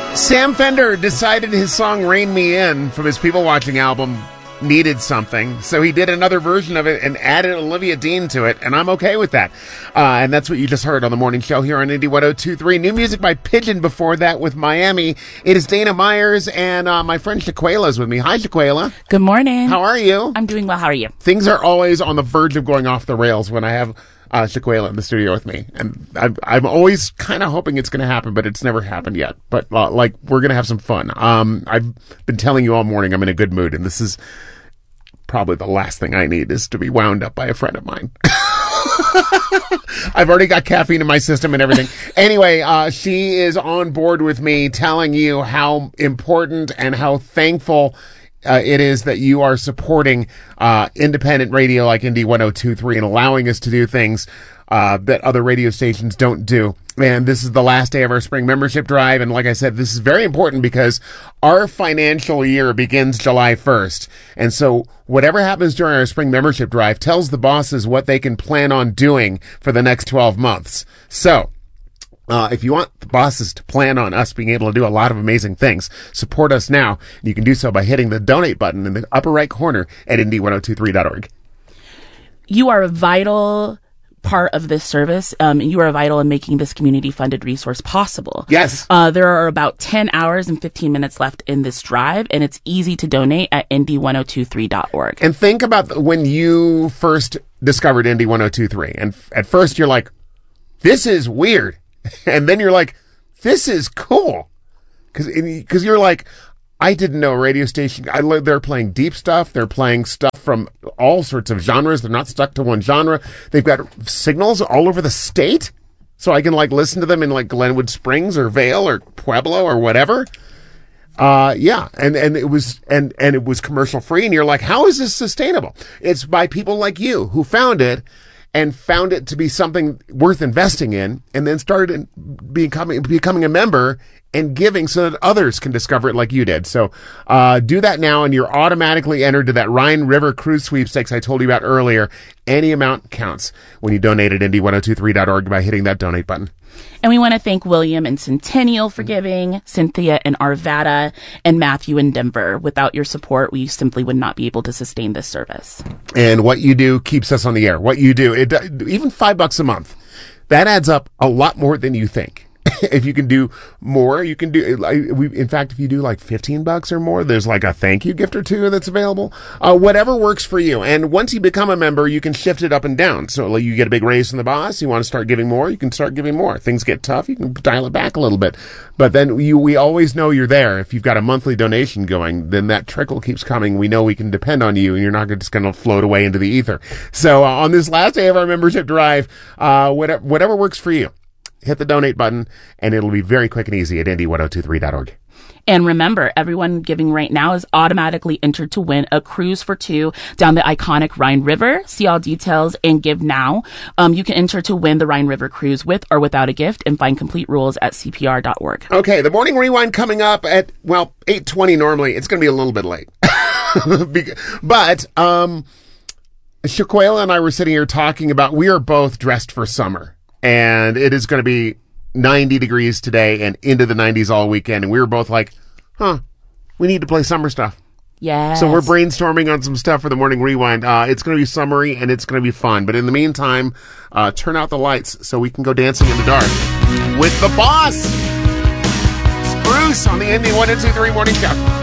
Sam Fender decided his song Rain Me In from his People Watching album needed something, so he did another version of it and added Olivia Dean to it, and I'm okay with that. And that's what you just heard on the morning show here on Indie 102.3. New music by Pigeon before that with Miami. It is Dana Myers, and my friend Shaquela is with me. Hi, Shaquela. Good morning. How are you? I'm doing well. How are you? Things are always on the verge of going off the rails when I have Shaquela in the studio with me, and I'm always kind of hoping it's going to happen, but it's never happened yet. But we're going to have some fun. I've been telling you all morning I'm in a good mood, and this is probably the last thing I need is to be wound up by a friend of mine. I've already got caffeine in my system and everything. Anyway, she is on board with me, telling you how important and how thankful it is that you are supporting independent radio like Indie 102.3 and allowing us to do things that other radio stations don't do. And this is the last day of our spring membership drive. And like I said, this is very important because our financial year begins July 1st. And so whatever happens during our spring membership drive tells the bosses what they can plan on doing for the next 12 months. So if you want the bosses to plan on us being able to do a lot of amazing things, support us now. You can do so by hitting the donate button in the upper right corner at indie1023.org. You are a vital part of this service. You are vital in making this community-funded resource possible. Yes. There are about 10 hours and 15 minutes left in this drive, and it's easy to donate at indie1023.org. And think about when you first discovered Indie 102.3, and at first you're like, this is weird. And then you're like, this is cool. Because you're like, I didn't know a radio station. They're playing deep stuff. They're playing stuff from all sorts of genres. They're not stuck to one genre. They've got signals all over the state. So I can listen to them in Glenwood Springs or Vail or Pueblo or whatever. Yeah. And it was commercial free. And you're like, how is this sustainable? It's by people like you who found it and found it to be something worth investing in, and then started becoming a member and giving so that others can discover it like you did. So do that now, and you're automatically entered to that Rhine River Cruise Sweepstakes I told you about earlier. Any amount counts when you donate at indie1023.org by hitting that donate button. And we want to thank William and Centennial for giving, Cynthia in Arvada, and Matthew in Denver. Without your support, we simply would not be able to sustain this service. And what you do keeps us on the air. What you do, even $5 a month, that adds up a lot more than you think. If you can do more, you can do. In fact, if you do $15 or more, there's a thank you gift or two that's available. Whatever works for you. And once you become a member, you can shift it up and down. So you get a big raise from the boss. You want to start giving more, you can start giving more. Things get tough, you can dial it back a little bit. But then we always know you're there. If you've got a monthly donation going, then that trickle keeps coming. We know we can depend on you, and you're not just going to float away into the ether. So on this last day of our membership drive, whatever works for you, hit the donate button, and it'll be very quick and easy at indie1023.org. And remember, everyone giving right now is automatically entered to win a cruise for two down the iconic Rhine River. See all details and give now. You can enter to win the Rhine River cruise with or without a gift, and find complete rules at cpr.org. Okay, the morning rewind coming up at 8:20 normally. It's going to be a little bit late. But Shaquela and I were sitting here talking about, we are both dressed for summer. And it is going to be 90 degrees today and into the 90s all weekend. And we were both like, we need to play summer stuff. Yeah. So we're brainstorming on some stuff for the morning rewind. It's going to be summery and it's going to be fun. But in the meantime, turn out the lights so we can go dancing in the dark with the boss. It's Bruce on the Indie 102.3 Morning Show.